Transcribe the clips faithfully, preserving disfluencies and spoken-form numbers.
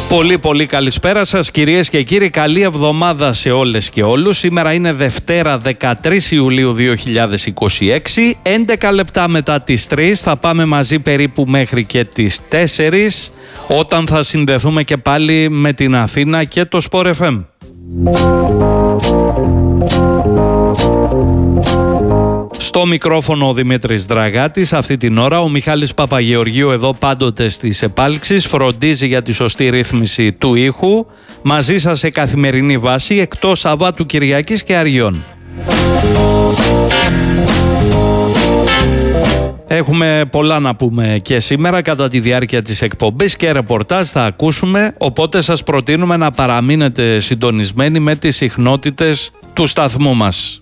Πολύ πολύ καλησπέρα σας κυρίες και κύριοι, καλή εβδομάδα σε όλες και όλους. Σήμερα είναι Δευτέρα δεκατρείς Ιουλίου δύο χιλιάδες είκοσι έξι, έντεκα λεπτά μετά τις τρεις, θα πάμε μαζί περίπου μέχρι και τις τέσσερις, όταν θα συνδεθούμε και πάλι με την Αθήνα και το Sport εφ εμ. Στο μικρόφωνο ο Δημήτρης Δραγάτης, αυτή την ώρα ο Μιχάλης Παπαγεωργίου εδώ πάντοτε στις επάλξεις, φροντίζει για τη σωστή ρύθμιση του ήχου, μαζί σας σε καθημερινή βάση, εκτός Σαββάτου, Κυριακής και Αριών. Έχουμε πολλά να πούμε και σήμερα κατά τη διάρκεια της εκπομπής και ρεπορτάζ θα ακούσουμε, οπότε σας προτείνουμε να παραμείνετε συντονισμένοι με τις συχνότητες του σταθμού μας.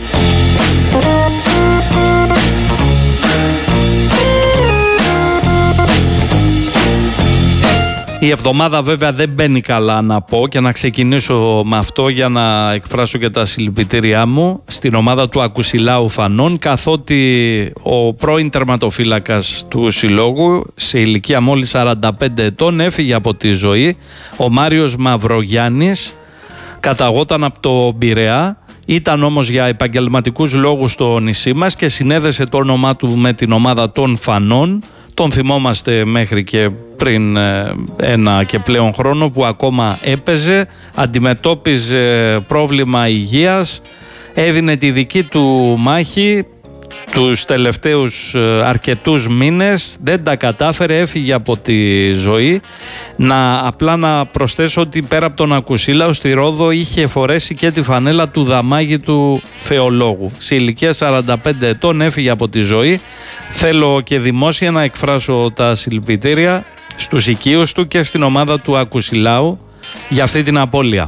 Η εβδομάδα βέβαια δεν μπαίνει καλά να πω και να ξεκινήσω με αυτό για να εκφράσω και τα συλληπιτήριά μου στην ομάδα του Ακουσιλάου Φανών, καθότι ο πρώην τερματοφύλακας του συλλόγου σε ηλικία μόλις σαράντα πέντε ετών έφυγε από τη ζωή. Ο Μάριος Μαυρογιάννης καταγόταν από το Πειραιά, ήταν όμως για επαγγελματικούς λόγους στο νησί μας και συνέδεσε το όνομά του με την ομάδα των Φανών. Τον θυμόμαστε μέχρι και πριν ένα και πλέον χρόνο που ακόμα έπαιζε, αντιμετώπιζε πρόβλημα υγείας, έδινε τη δική του μάχη τους τελευταίους αρκετούς μήνες, δεν τα κατάφερε, έφυγε από τη ζωή. Να, απλά να προσθέσω ότι πέρα από τον Ακουσίλαο στη Ρόδο είχε φορέσει και τη φανέλα του δαμάγη του θεολόγου. Σε ηλικία σαράντα πέντε ετών έφυγε από τη ζωή. Θέλω και δημόσια να εκφράσω τα συλληπιτήρια στους οικείους του και στην ομάδα του Ακουσιλάου για αυτή την απώλεια.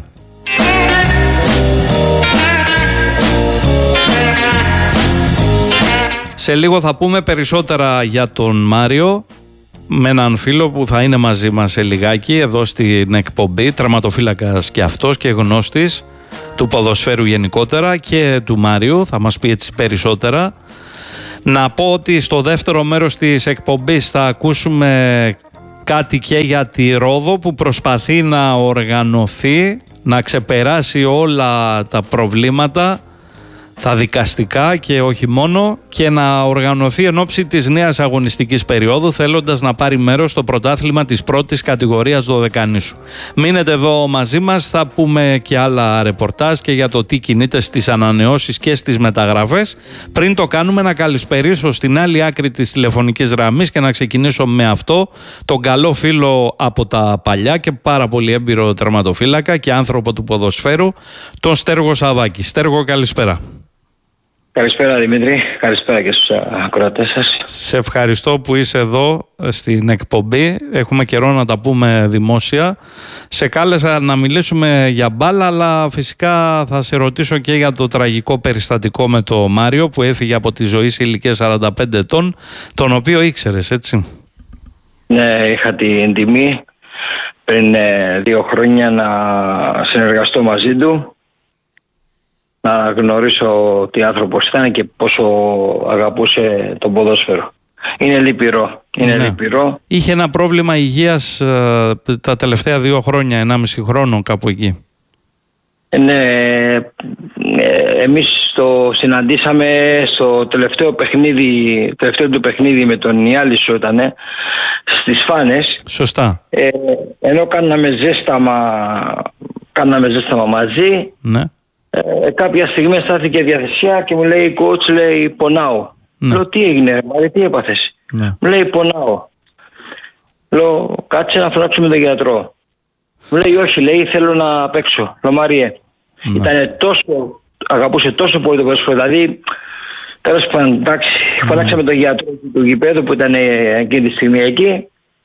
Σε λίγο θα πούμε περισσότερα για τον Μάριο με έναν φίλο που θα είναι μαζί μας σε λιγάκι εδώ στην εκπομπή, τερματοφύλακας και αυτός και γνώστης του ποδοσφαίρου γενικότερα και του Μάριου, θα μας πει έτσι περισσότερα. Να πω ότι στο δεύτερο μέρος της εκπομπής θα ακούσουμε κάτι και για τη Ρόδο που προσπαθεί να οργανωθεί, να ξεπεράσει όλα τα προβλήματα, τα δικαστικά και όχι μόνο, και να οργανωθεί εν ώψη της νέας αγωνιστικής περίοδου, θέλοντας να πάρει μέρος στο πρωτάθλημα της πρώτης κατηγορίας Δωδεκανήσου. Μείνετε εδώ μαζί μας, θα πούμε και άλλα ρεπορτάζ και για το τι κινείται στις ανανεώσεις και στις μεταγραφές. Πριν το κάνουμε, να καλησπερίσω στην άλλη άκρη της τηλεφωνικής γραμμής και να ξεκινήσω με αυτό τον καλό φίλο από τα παλιά και πάρα πολύ έμπειρο τερματοφύλακα και άνθρωπο του ποδοσφαίρου, τον Στέργο Σαββάκη. Στέργο, καλησπέρα. Καλησπέρα Δημήτρη, καλησπέρα και στους ακροατές σας. Σε ευχαριστώ που είσαι εδώ στην εκπομπή, έχουμε καιρό να τα πούμε δημόσια. Σε κάλεσα να μιλήσουμε για μπάλα, αλλά φυσικά θα σε ρωτήσω και για το τραγικό περιστατικό με το Μάριο που έφυγε από τη ζωή σε ηλικία σαράντα πέντε ετών, τον οποίο ήξερες, έτσι? Ναι, είχα την τιμή πριν δύο χρόνια να συνεργαστώ μαζί του, να γνωρίσω τι άνθρωπος ήταν και πόσο αγαπούσε τον ποδόσφαιρο. Είναι λυπηρό. Είναι ναι. λυπηρό. Είχε ένα πρόβλημα υγείας ε, τα τελευταία δύο χρόνια, ενάμιση χρόνο κάπου εκεί. Ναι, ε, εμείς το συναντήσαμε στο τελευταίο παιχνίδι, τελευταίο του παιχνίδι με τον Ιάλισσο ήταν ε, στις Φάνες. Σωστά. Ε, ενώ κάναμε ζέσταμα, κάναμε ζέσταμα μαζί. Ναι. Ε, κάποια στιγμή στάθηκε διαθεσία και μου λέει coach, λέει πονάω. Ναι. Λέω τι έγινε, Μάρη, τι έπαθες? Ναι. Μου λέει πονάω. Λέω κάτσε να φωνάξουμε τον γιατρό. Μου λέει όχι, λέει θέλω να παίξω. Λέω Μάριε, ναι. Ήταν τόσο, αγαπούσε τόσο πολύ το ποδόσφαιρο, δηλαδή τέλος πάντων, εντάξει, ναι. Φωνάξαμε τον γιατρό του γηπέδου που ήταν εκείνη τη στιγμή εκεί.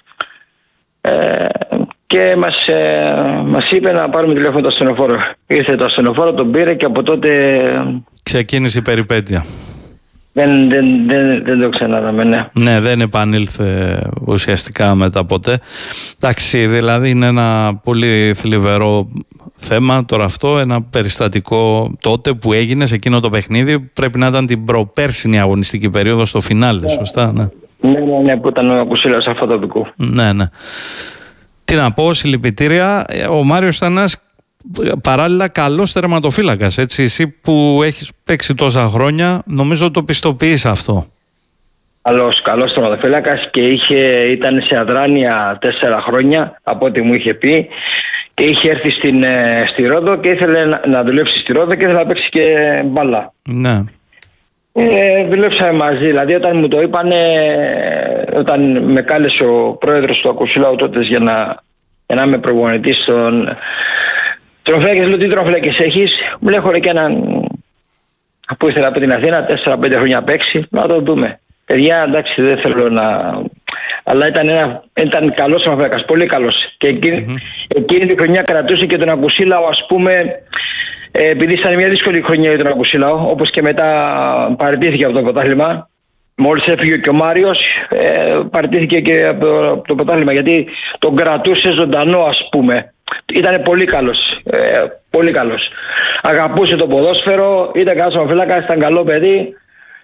Ε, και μας, ε, μας είπε να πάρουμε τηλέφωνο το ασθενοφόρο. Ήρθε το ασθενοφόρο, τον πήρε και από τότε ξεκίνησε η περιπέτεια. Δεν, δεν, δεν, δεν το ξανάδαμε, ναι. Ναι, δεν επανήλθε ουσιαστικά μετά ποτέ. Εντάξει, δηλαδή είναι ένα πολύ θλιβερό θέμα τώρα αυτό, ένα περιστατικό τότε που έγινε σε εκείνο το παιχνίδι. Πρέπει να ήταν την προπέρσινη αγωνιστική περίοδο στο φινάλε, ναι. Σωστά, ναι. Ναι, ναι, ναι, που ήταν ο Ακουσίλαος αυτοδοτικού. Ναι, ναι. Τι να πω, συλληπιτήρια. Ο Μάριος ήταν ένας παράλληλα καλός τερματοφύλακας. Έτσι, εσύ που έχεις παίξει τόσα χρόνια, νομίζω το πιστοποιείς αυτό. Καλός, καλός τερματοφύλακας και είχε, ήταν σε αδράνεια τέσσερα χρόνια από ό,τι μου είχε πει και είχε έρθει στην, στη Ρόδο και ήθελε να, να δουλέψει στη Ρόδο και ήθελε να παίξει και μπάλα. Ναι. Ε, δουλέψαμε μαζί, δηλαδή όταν μου το είπανε, όταν με κάλεσε ο πρόεδρος του Ακουσιλάου τότε για να, για να είμαι προπονητής στον τροφλάκες, λέω τι τροφλάκες έχεις, μου λέει έχω και έναν που ήθελα από την Αθήνα τέσσερα πέντε χρόνια παίξει, να το δούμε. Παιδιά, εντάξει, δεν θέλω να... Αλλά ήταν, ένα, ήταν καλός τροφλάκας, πολύ καλός και εκείνη, mm-hmm. εκείνη τη χρονιά κρατούσε και τον Ακουσίλαο, ας πούμε, επειδή ήταν μια δύσκολη χρονιά για τον Ακουσίλαο, όπως και μετά παραιτήθηκε από το πρωτάθλημα. Μόλις έφυγε και ο Μάριος, ε, παραιτήθηκε και από το, από το πρωτάθλημα, γιατί τον κρατούσε ζωντανό, ας πούμε. Ήταν πολύ καλός, ε, πολύ καλός. Αγαπούσε το ποδόσφαιρο, ήταν καλός τερματοφύλακας, ήταν καλό παιδί.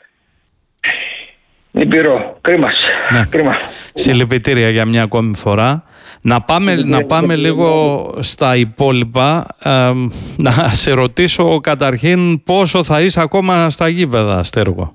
Λυπηρό, κρίμα. Ναι. Κρίμα. Συλληπιτήρια για μια ακόμη φορά. Να πάμε, να πάμε λίγο στα υπόλοιπα. Ε, να σε ρωτήσω καταρχήν πόσο θα είσαι ακόμα στα γήπεδα, Στέργο.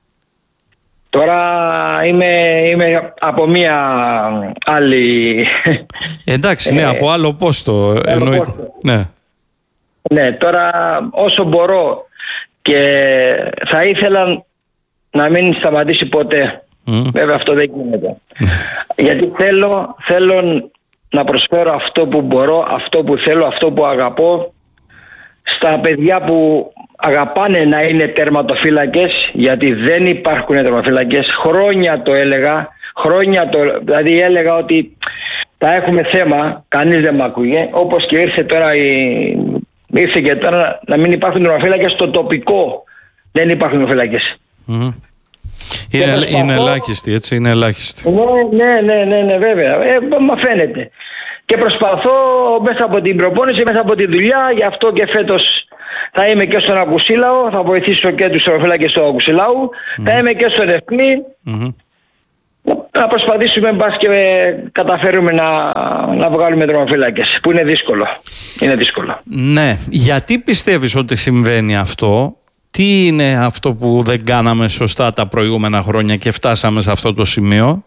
Τώρα είμαι, είμαι από μία άλλη... Εντάξει, ναι, από άλλο πόστο εννοείται. Ναι. Ναι, τώρα όσο μπορώ και θα ήθελα να μην σταματήσει ποτέ. Mm. Βέβαια αυτό δεν γίνεται. Γιατί θέλω, θέλω να προσφέρω αυτό που μπορώ, αυτό που θέλω, αυτό που αγαπώ στα παιδιά που αγαπάνε να είναι τερματοφύλακες, γιατί δεν υπάρχουν τερματοφύλακες. Χρόνια το έλεγα, χρόνια το, δηλαδή έλεγα ότι θα έχουμε θέμα, κανείς δεν μ' άκουγε, όπως και ήρθε τώρα η, ήρθε και τώρα να μην υπάρχουν τερματοφύλακες στο τοπικό. Δεν υπάρχουν τερματοφύλακες. Mm. Είναι, προσπαθώ... είναι ελάχιστη, έτσι, είναι ελάχιστη. Ναι, ναι, ναι, ναι, ναι βέβαια, ε, μα φαίνεται. Και προσπαθώ μέσα από την προπόνηση, μέσα από τη δουλειά, γι' αυτό και φέτος θα είμαι και στον Ακουσίλαο, θα βοηθήσω και τους τερματοφύλακες του Ακουσιλάου, mm. θα είμαι και στον Εθνή. Mm-hmm. Να προσπαθήσουμε μπας και καταφέρουμε να, να βγάλουμε τερματοφύλακες, που είναι δύσκολο. Είναι δύσκολο. Ναι, γιατί πιστεύεις ότι συμβαίνει αυτό? Τι είναι αυτό που δεν κάναμε σωστά τα προηγούμενα χρόνια και φτάσαμε σε αυτό το σημείο?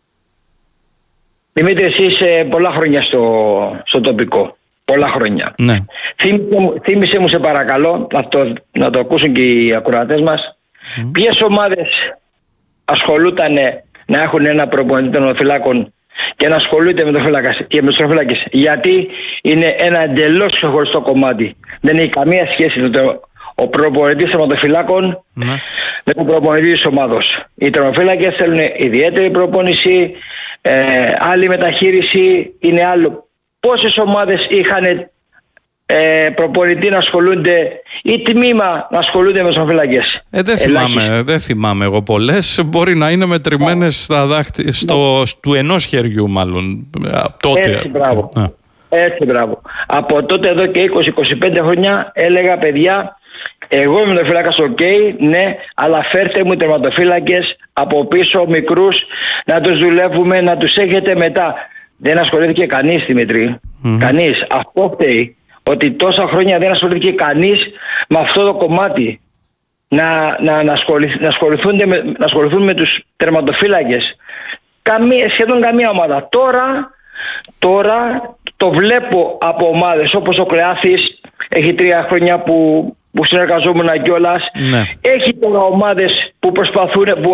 Δημήτρη, εσύ είσαι πολλά χρόνια στο, στο τοπικό. Πολλά χρόνια. Ναι. Θύμισε μου, θύμισε μου σε παρακαλώ, να το, να το ακούσουν και οι ακροατές μας, mm. ποιες ομάδες ασχολούταν να έχουν ένα προπονητή των τερματοφυλάκων και να ασχολούνται με, με τους τερματοφύλακες? Γιατί είναι ένα εντελώς ξεχωριστό κομμάτι. Δεν έχει καμία σχέση το, ο προπονητής τερματοφυλάκων mm. με τον προπονητή της ομάδος. Οι τερματοφύλακες θέλουν ιδιαίτερη προπόνηση, ε, άλλη μεταχείριση, είναι άλλο. Πόσες ομάδες είχαν ε, προπονητή να ασχολούνται ή τμήμα να ασχολούνται με τους τερματοφύλακες? Ε, δεν, θυμάμαι, δεν θυμάμαι εγώ πολλές. Μπορεί να είναι μετρημένες στα δάχτυλα, στο, του ενός χεριού μάλλον. Τότε. Έτσι, μπράβο. Yeah. Έτσι, μπράβο. Από τότε εδώ και είκοσι με είκοσι πέντε χρόνια έλεγα, παιδιά, εγώ είμαι τερματοφύλακας, οκ, okay, ναι, αλλά φέρτε μου τερματοφύλακες από πίσω, μικρούς, να τους δουλεύουμε, να τους έχετε μετά. Δεν ασχολήθηκε κανείς, Δημήτρη. Mm-hmm. Κανείς. Αυτό φταίει. Ότι τόσα χρόνια δεν ασχολήθηκε κανείς με αυτό το κομμάτι. Να, να, να, ασχοληθ, να, ασχοληθούν, με, να ασχοληθούν με τους τερματοφύλακες. Καμία, σχεδόν καμία ομάδα. Τώρα, τώρα το βλέπω από ομάδες όπως ο Κλεάθης, έχει τρία χρόνια που, που συνεργαζόμουν κιόλας. Ναι. Έχει τώρα ομάδες που προσπαθούν, που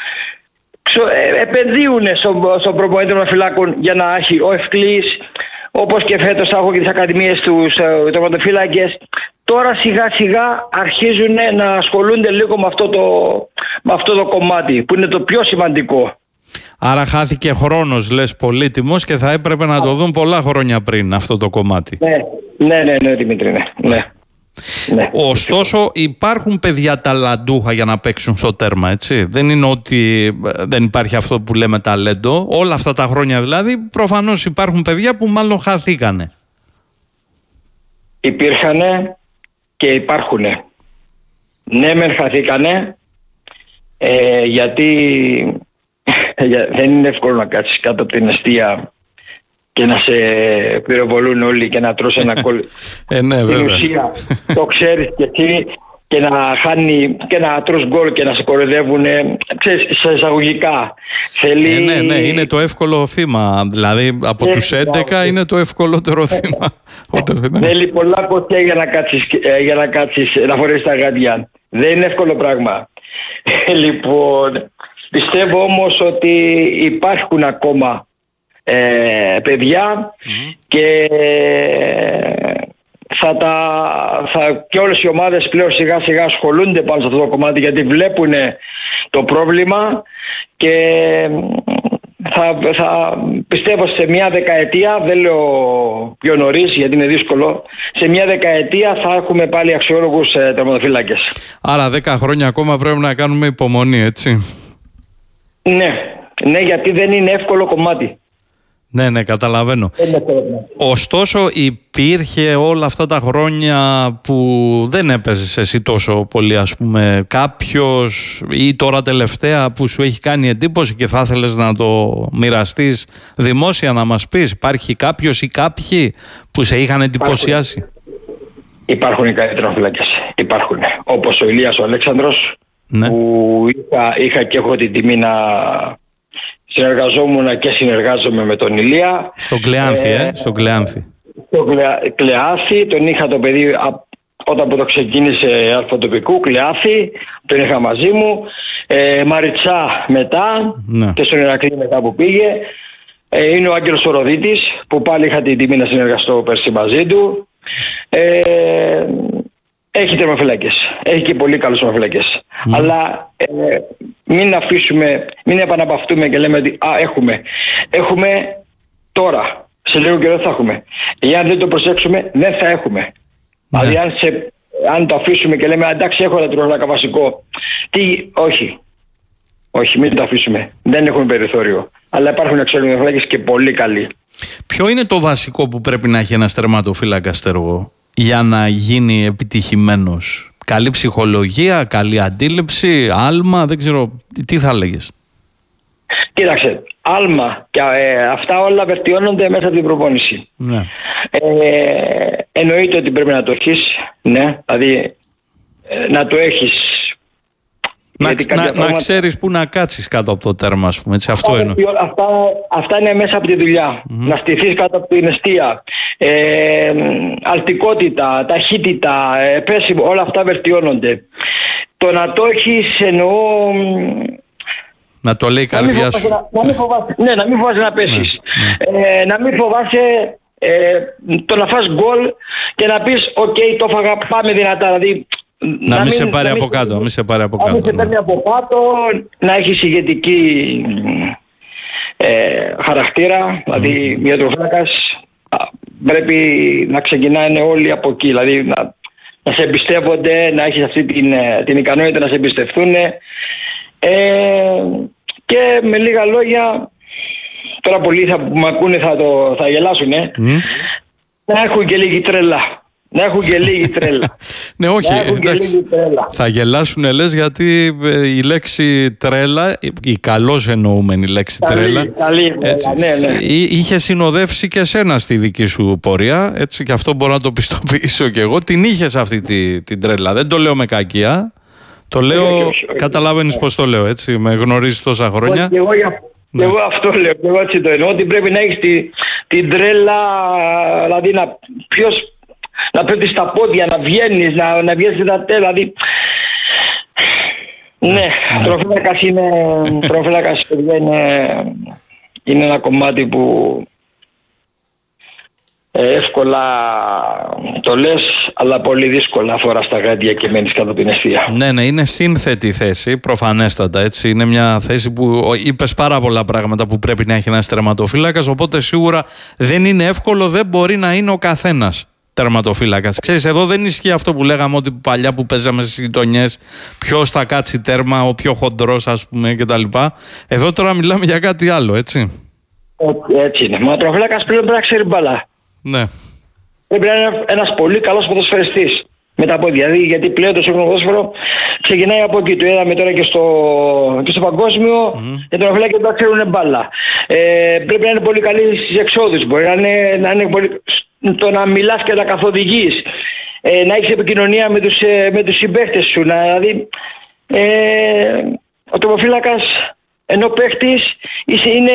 επενδύουν στον στο προπονητή των τερματοφυλάκων για να έχει ο Ευκλής, όπως και φέτος θα έχω και τις ακαδημίες τους τερματοφύλακες. Τώρα σιγά σιγά αρχίζουν να ασχολούνται λίγο με αυτό, το, με αυτό το κομμάτι που είναι το πιο σημαντικό. Άρα χάθηκε χρόνος, λες, πολύτιμος και θα έπρεπε να το δουν πολλά χρόνια πριν αυτό το κομμάτι. Ναι, ναι, ναι, ναι Δημήτρη, ναι. ναι. Ναι. Ωστόσο υπάρχουν παιδιά ταλαντούχα για να παίξουν στο τέρμα, έτσι. Δεν είναι ότι δεν υπάρχει αυτό που λέμε ταλέντο. Όλα αυτά τα χρόνια δηλαδή προφανώς υπάρχουν παιδιά που μάλλον χαθήκανε. Υπήρχανε και υπάρχουνε. Ναι, μεν χαθήκανε, ε, γιατί δεν είναι εύκολο να κάτσεις κάτω από την εστία και να σε πυροβολούν όλοι και να τρως ένα κόλ. Ε, ναι, Στην βέβαια. ουσία το ξέρεις και εσύ, και να χάνει και να τρως γκολ και να σε κοροϊδεύουν, ξέρεις, σε εισαγωγικά. Θέλει... Ε, ναι, ναι, είναι το εύκολο θύμα. Δηλαδή από Ε, τους έντεκα είναι το ευκολότερο θύμα. Ναι. Θέλει πολλά κοτιά για να κάτσεις, για να, κάτσεις, να φορέσεις τα γάντια. Δεν είναι εύκολο πράγμα. Λοιπόν, πιστεύω όμως ότι υπάρχουν ακόμα ε, παιδιά mm. και θα τα, θα, και όλες οι ομάδες πλέον σιγά σιγά ασχολούνται πάνω σε αυτό το κομμάτι, γιατί βλέπουν το πρόβλημα και θα, θα πιστεύω σε μια δεκαετία, δεν λέω πιο νωρίς γιατί είναι δύσκολο, σε μια δεκαετία θα έχουμε πάλι αξιόλογους ε, τερματοφύλακες. Άρα δέκα χρόνια ακόμα πρέπει να κάνουμε υπομονή, έτσι. Ναι, ναι, γιατί δεν είναι εύκολο κομμάτι. Ναι, ναι, καταλαβαίνω. Ωστόσο υπήρχε όλα αυτά τα χρόνια που δεν έπαιζες εσύ τόσο πολύ, ας πούμε, κάποιος ή τώρα τελευταία που σου έχει κάνει εντύπωση και θα ήθελες να το μοιραστείς δημόσια, να μας πεις? Υπάρχει κάποιος ή κάποιοι που σε είχαν εντυπωσιάσει? Υπάρχουν οι καλοί τερματοφύλακες. Υπάρχουν. Όπως ο Ηλίας ο Αλέξανδρος, ναι, που είχα, είχα και έχω την τιμή να συνεργαζόμουν και συνεργάζομαι με τον Ηλία. Στον Κλεάνθη, ε, ε, στον Κλεάνθη. Στον Κλεα, Κλεάνθη, τον είχα το παιδί α, όταν που το ξεκίνησε αλφατοπικού, Κλεάνθη, τον είχα μαζί μου. Ε, Μαριτσά μετά, ναι, και στον Ηρακλή μετά που πήγε. Ε, είναι ο Άγγελος ο Ροδίτης, που πάλι είχα την τιμή να συνεργαστώ πέρσι μαζί του. Ε, έχει τερματοφύλακες. Έχει και πολύ καλούς τερματοφύλακες. Mm. Αλλά ε, μην αφήσουμε, μην επαναπαυτούμε και λέμε ότι α, έχουμε. Έχουμε τώρα. Σε λίγο καιρό θα έχουμε. Εάν δεν το προσέξουμε, δεν θα έχουμε. Mm. Δηλαδή, αν, σε, αν το αφήσουμε και λέμε εντάξει, έχω ένα τερματοφύλακα βασικό. Τι, όχι. Όχι, μην το αφήσουμε. Δεν έχουμε περιθώριο. Αλλά υπάρχουν εξωτερικοί τερματοφύλακες και πολύ καλοί. Ποιο είναι το βασικό που πρέπει να έχει ένας τερματοφύλακας, Στέργο, για να γίνει επιτυχημένος? Καλή ψυχολογία, καλή αντίληψη, άλμα, δεν ξέρω, τι θα έλεγες? Κοίταξε, άλμα και ε, αυτά όλα βελτιώνονται μέσα από την προπόνηση. Ναι. Ε, εννοείται ότι πρέπει να το έχεις, ναι, δηλαδή ε, να το έχεις. Να, να, πράγματα... να ξέρεις που να κάτσεις κάτω από το τέρμα, ας πούμε, έτσι, αυτό αυτά, είναι. Αυτά, αυτά είναι μέσα από τη δουλειά. Mm-hmm. Να στηθείς κάτω από την αιστεία. Ε, αλτικότητα, ταχύτητα, ε, πέσιμο, όλα αυτά βελτιώνονται. Το να το έχεις εννοώ... Να το λέει η καρδιά σου. Να, να μην φοβάσαι, ναι, να μην φοβάσαι να πέσεις. Ναι, ναι. Ε, να μην φοβάσαι ε, το να φας γκολ και να πεις οκ, okay, το έφαγα, πάμε δυνατά. Δηλαδή, να, να μην σε πάρει από κάτω. Να μην σε πάρει από κάτω. Να μην σε πάρει από κάτω, να έχεις ηγετική ε, χαρακτήρα. Mm. Δηλαδή, μια τερματοφύλακας πρέπει να ξεκινάνε όλοι από εκεί. Δηλαδή, να, να σε εμπιστεύονται, να έχεις αυτή την, την ικανότητα να σε εμπιστευτούν. Ε, και με λίγα λόγια, τώρα πολλοί θα, που με ακούνε θα, το, θα γελάσουν, ε, mm. να έχουν και λίγη τρέλα. Να έχουν και λίγη τρέλα. Ναι, όχι, εντάξει, τρέλα. Θα γελάσουν, λες, γιατί η λέξη τρέλα, η καλώς εννοούμενη λέξη καλή, τρέλα, καλή, έτσι, ναι, ναι. είχε συνοδεύσει και εσένα στη δική σου πορεία, έτσι, και αυτό μπορώ να το πιστοποιήσω κι εγώ. Την είχες αυτή τη, την τρέλα, δεν το λέω με κακία. Το λέω, καταλαβαίνεις πώς το λέω, έτσι, με γνωρίζεις τόσα χρόνια. Και εγώ, ναι. εγώ αυτό λέω, και εγώ έτσι το εννοώ, ότι πρέπει να έχεις τη, την τρέλα, δηλαδή να, ποιος, να πέφτεις στα πόδια, να βγαίνεις, να, να βγαίνεις τα τέλα, δηλαδή... Ναι, τερματοφύλακας είναι, τερματοφύλακας είναι, είναι ένα κομμάτι που... εύκολα το λες, αλλά πολύ δύσκολα φοράς στα γάντια και μένεις κάτω την αιστεία. Ναι, ναι, είναι σύνθετη θέση, προφανέστατα, έτσι. Είναι μια θέση που είπες πάρα πολλά πράγματα που πρέπει να έχει ένας τερματοφύλακας, οπότε σίγουρα δεν είναι εύκολο, δεν μπορεί να είναι ο καθένας τερματοφύλακας. Ξέρεις, εδώ δεν ισχύει αυτό που λέγαμε ότι παλιά που παίζαμε στις γειτονιές, ποιος θα κάτσει τέρμα, ο πιο χοντρός, ας πούμε, κτλ. Εδώ τώρα μιλάμε για κάτι άλλο, έτσι. Έτσι, έτσι είναι. Μα ο τερματοφύλακας πλέον πρέπει να ξέρει μπάλα. Ναι. Πρέπει να είναι ένας πολύ καλός ποδοσφαιριστής. Με τα πόδια. Δηλαδή, γιατί πλέον το σύγχρονο ποδόσφαιρο ξεκινάει από εκεί. Το είδαμε τώρα και στο, και στο παγκόσμιο. Mm. Για τον Αφιλάκη δεν ξέρουν μπάλα. Ε, πρέπει να είναι πολύ καλή στις εξόδους. Μπορεί να είναι, να είναι πολύ. Το να μιλάς και να καθοδηγείς. Ε, να έχεις επικοινωνία με τους, με τους συμπαίκτες σου. Να, δηλαδή, ε, ο τερματοφύλακας ενώ παίχτης είναι.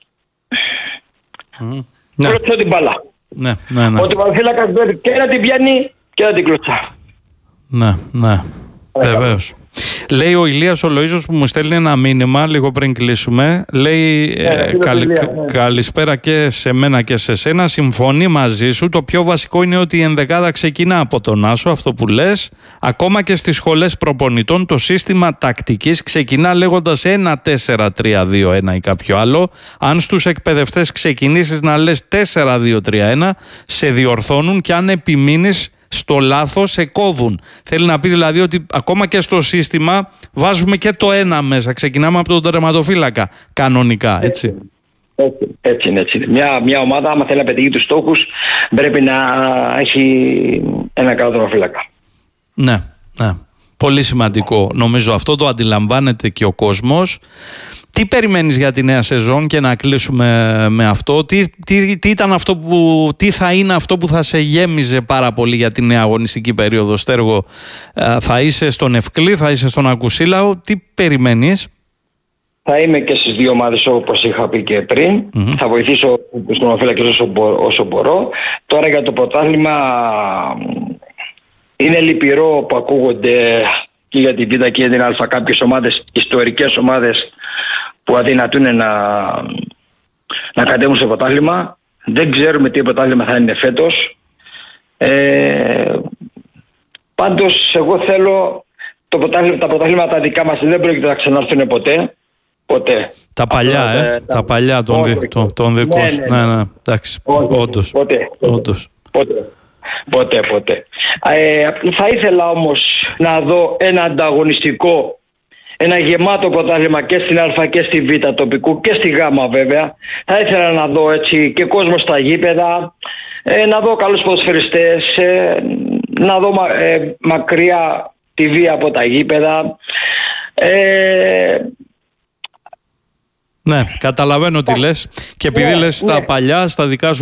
Mm. Πρώτο την μπάλα. Ναι, ναι, ναι. Ο τερματοφύλακας πρέπει και να την πιάνει και να την κλωτσά. Ναι, ναι. Βεβαίως. Λέει ο Ηλίας ο Λοΐζος που μου στέλνει ένα μήνυμα λίγο πριν κλείσουμε. Λέει ναι, ε, καλη, ναι. καλησπέρα και σε μένα και σε σένα. Συμφωνεί μαζί σου. Το πιο βασικό είναι ότι η ενδεκάδα ξεκινά από τον Άσο, αυτό που λες. Ακόμα και στις σχολές προπονητών το σύστημα τακτικής ξεκινά λέγοντας ένα τέσσερα τρία δύο ένα ή κάποιο άλλο. Αν στους εκπαιδευτές ξεκινήσεις να λες τέσσερα δύο τρία ένα, σε διορθώνουν και αν επιμείνεις στο λάθος σε κόβουν. Θέλει να πει δηλαδή ότι ακόμα και στο σύστημα βάζουμε και το ένα μέσα. Ξεκινάμε από τον τερματοφύλακα κανονικά, έτσι. Έτσι, έτσι είναι. Έτσι. Μια, μια ομάδα, άμα θέλει να πετύχει τους στόχους, πρέπει να έχει ένα καλό τερματοφύλακα. Ναι, ναι. Πολύ σημαντικό. Νομίζω αυτό το αντιλαμβάνεται και ο κόσμος. Τι περιμένεις για τη νέα σεζόν και να κλείσουμε με αυτό? Τι, τι, τι, ήταν αυτό που, τι θα είναι αυτό που θα σε γέμιζε πάρα πολύ για τη νέα αγωνιστική περίοδο, Στέργο? Θα είσαι στον Ευκλή, θα είσαι στον Ακουσίλαο? Τι περιμένεις? Θα είμαι και στις δύο ομάδες όπως είχα πει και πριν. Mm-hmm. Θα βοηθήσω τους τερματοφύλακες όσο, όσο μπορώ. Τώρα για το πρωτάθλημα είναι λυπηρό που ακούγονται και για την Β' και για την Α κάποιες ομάδες, ιστορικές ομάδες που αδυνατούν να, να κατέβουν στο πρωτάθλημα. Δεν ξέρουμε τι πρωτάθλημα θα είναι φέτος. Ε, πάντως εγώ θέλω το πρωτάθλημα, τα πρωτάθληματα τα δικά μας δεν πρόκειται να ξανάρθουν ποτέ. Ποτέ. Τα παλιά, Αυτό, ε, τα, τα παλιά των δι, το, το δικών σου. Ναι, ναι, ναι, εντάξει, όντως. Ποτέ, όντως. Ποτέ. Ποτέ, ποτέ. Ε, θα ήθελα όμως να δω ένα ανταγωνιστικό, ένα γεμάτο πρωτάθλημα και στην Α και στη Β τοπικού και στη Γ βέβαια. Θα ήθελα να δω έτσι και κόσμο στα γήπεδα, ε, να δω καλούς ποδοσφαιριστές, ε, να δω μα, ε, μακριά τη βία από τα γήπεδα. Ε, ναι, καταλαβαίνω τι λες και επειδή ναι, λες ναι. τα παλιά, στα δικά σου